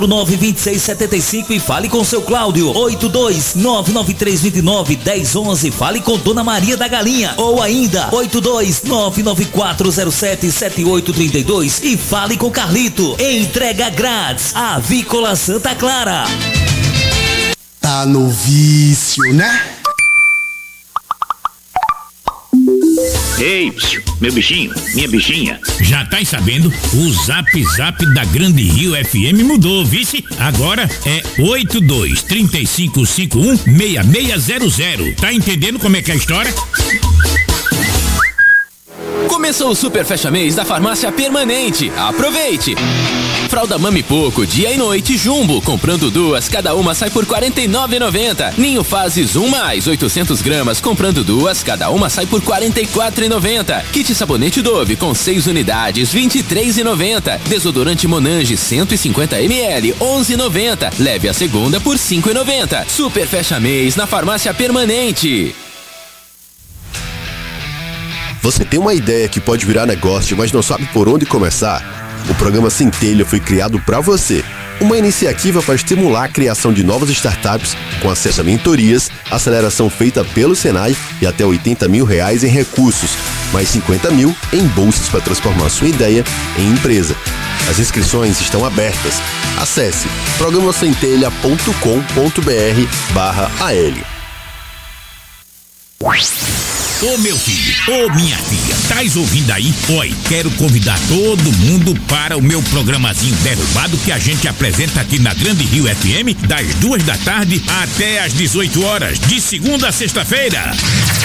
92675 e fale com seu Cláudio. 82-99329-1011. Fale com Dona Maria da Galinha. Ou ainda 82-99407-7832 e fale com Carlito. Entrega grátis. Avícola Santa Clara. Tá no vício, né? Ei, meu bichinho, minha bichinha. Já tá sabendo? O Zap Zap da Grande Rio FM mudou, vice? Agora é 82-3551-6600. Tá entendendo como é que é a história? Começou o Super Fecha Mês da Farmácia Permanente. Aproveite! Fralda Mami Poco, dia e noite, Jumbo. Comprando duas, cada uma sai por R$ 49,90. Ninho Fases 1+, 800 gramas. Comprando duas, cada uma sai por R$ 44,90. Kit Sabonete Dove com 6 unidades, R$ 23,90. Desodorante Monange 150 ml, R$ 11,90. Leve a segunda por R$ 5,90. Super Fecha Mês na Farmácia Permanente. Você tem uma ideia que pode virar negócio, mas não sabe por onde começar? O programa Centelha foi criado para você. Uma iniciativa para estimular a criação de novas startups com acesso a mentorias, aceleração feita pelo Senai e até R$80 mil em recursos, mais 50 mil em bolsas para transformar sua ideia em empresa. As inscrições estão abertas. Acesse programacentelha.com.br/AL. Ô meu filho, ô minha filha, tás ouvindo aí? Oi, quero convidar todo mundo para o meu programazinho Derrubado que a gente apresenta aqui na Grande Rio FM das 2 da tarde até às 18 horas, de segunda a sexta-feira.